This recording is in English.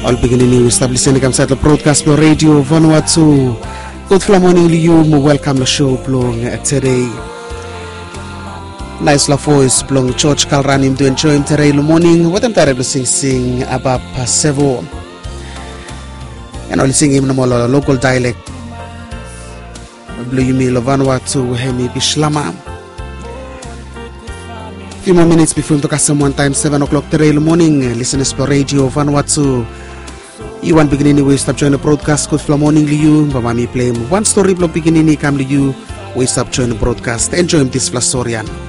All beginning we start listening kam sa broadcast Blo Radio Vanuatu. Good morning you welcome the show blong today. Nice la voice blong George Kalranim to enjoy today in the morning. What I'm terrible sing about Pasevo. And all singing in the local dialect. Blue Yumi Vanuatu Hemi Bishlama. Few more minutes before to cast one time 7 o'clock today in the morning. Listeners for Radio Vanuatu. You want beginning we stop join the broadcast good for morning you. Mami play one story block beginning come to you. We stop join the broadcast. Enjoy this flash story.